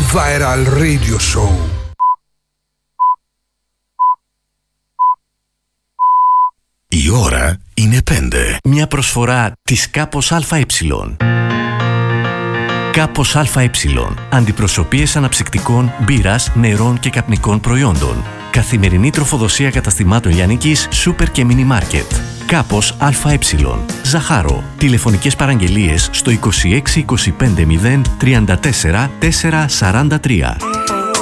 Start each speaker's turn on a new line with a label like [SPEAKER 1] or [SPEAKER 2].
[SPEAKER 1] Viral Radio Show.
[SPEAKER 2] Η ώρα είναι 5.
[SPEAKER 3] Μια προσφορά της Κάπος ΑΕ. Κάπος ΑΕ. Αντιπροσωπείες αναψυκτικών, μπύρας, νερών και καπνικών προϊόντων. Καθημερινή τροφοδοσία καταστημάτων λιανικής, σούπερ και μίνι μάρκετ. Κάπος ΑΕ. Ζαχάρο. Τηλεφωνικές παραγγελίες στο 26 25 0 34 443.